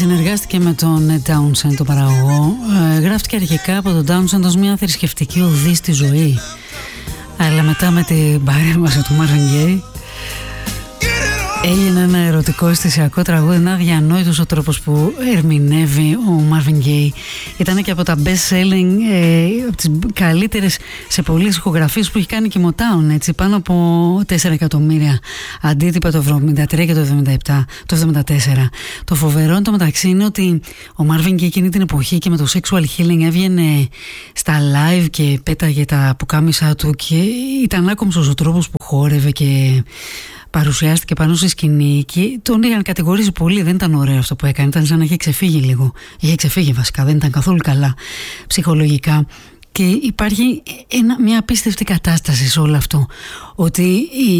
συνεργάστηκε με τον Townsend, τον παραγωγό. Γράφτηκε αρχικά από τον Townsend ως μια θρησκευτική οδή στη ζωή, αλλά μετά με την παρέμβαση του Marvin Gaye έγινε ένα ερωτικό αισθησιακό τραγούδι, ένα αδιανόητος ο τρόπος που ερμηνεύει ο Marvin Gaye. Ήταν και από τα best selling, από τις καλύτερες σε πολλές ηχογραφίες που έχει κάνει και η Motown, έτσι, πάνω από 4 εκατομμύρια αντίτυπα το 73 και το 74. Το φοβερό το μεταξύ είναι ότι ο Marvin Gaye εκείνη την εποχή και με το Sexual Healing έβγαινε στα live και πέταγε τα πουκάμισά του και ήταν άκομψος ο τρόπος που χόρευε και παρουσιάστηκε πάνω στη σκηνή και τον είχαν κατηγορήσει πολύ. Δεν ήταν ωραίο αυτό που έκανε, ήταν σαν να είχε ξεφύγει λίγο. Είχε ξεφύγει βασικά, δεν ήταν καθόλου καλά ψυχολογικά. Και υπάρχει μια απίστευτη κατάσταση σε όλο αυτό, ότι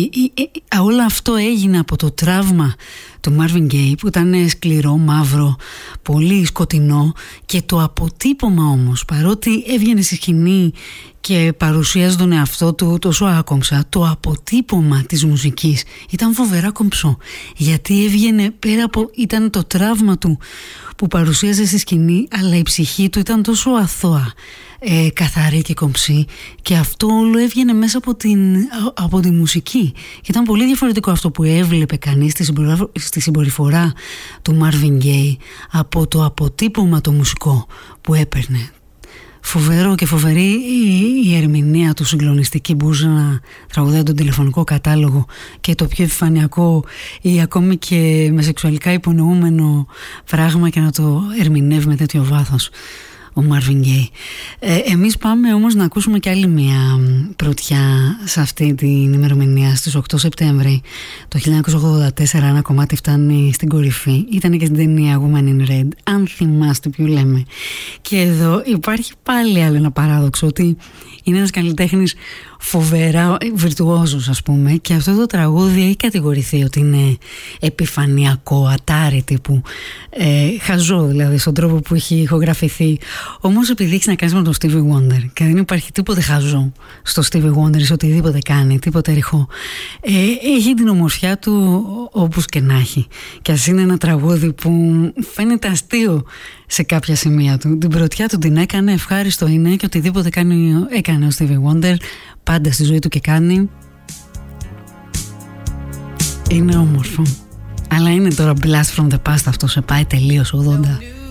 όλο αυτό έγινε από το τραύμα του Marvin Gaye, που ήταν σκληρό, μαύρο, πολύ σκοτεινό, και το αποτύπωμα όμως, παρότι έβγαινε στη σκηνή και παρουσίαζε τον εαυτό του τόσο άκομψα, το αποτύπωμα της μουσικής ήταν φοβερά κομψό, γιατί έβγαινε πέρα από, ήταν το τραύμα του που παρουσίαζε στη σκηνή, αλλά η ψυχή του ήταν τόσο αθώα, καθαρή και κομψή, και αυτό όλο έβγαινε μέσα από τη μουσική. Και ήταν πολύ διαφορετικό αυτό που έβλεπε κανείς στη συμπεριφορά του Marvin Gaye από το αποτύπωμα το μουσικό που έπαιρνε. Φοβερό και φοβερή η ερμηνεία του, συγκλονιστική, μπορούσε να τραγουδάει τον τηλεφωνικό κατάλογο, και το πιο επιφανειακό ή ακόμη και με σεξουαλικά υπονοούμενο πράγμα και να το ερμηνεύει με τέτοιο βάθος ο Marvin Gaye. Εμείς πάμε όμως να ακούσουμε και άλλη μια πρωτιά σε αυτή την ημερομηνία, στις 8 Σεπτέμβρη το 1984. Ένα κομμάτι φτάνει στην κορυφή, ήταν και στην ταινία Woman in Red, αν θυμάστε ποιο λέμε. Και εδώ υπάρχει πάλι άλλο ένα παράδοξο, ότι είναι ένας καλλιτέχνης φοβερά βιρτουόζος, ας πούμε, και αυτό το τραγούδι έχει κατηγορηθεί ότι είναι επιφανειακό, ατάρι τύπου, χαζό δηλαδή στον τρόπο που έχει ηχογραφηθεί. Όμως επειδή έχει να κάνει με τον Stevie Wonder και δεν υπάρχει τίποτε χαζό στο Stevie Wonder, σε οτιδήποτε κάνει, τίποτε ρηχό, έχει την ομορφιά του όπως και να έχει. Και ας είναι ένα τραγούδι που φαίνεται αστείο σε κάποια σημεία του, την πρωτιά του την έκανε, ευχάριστο είναι, και οτιδήποτε έκανε ο Stevie Wonder πάντα στη ζωή του και κάνει, είναι όμορφο. Αλλά είναι τώρα blast from the past αυτό, σε πάει τελείως 80.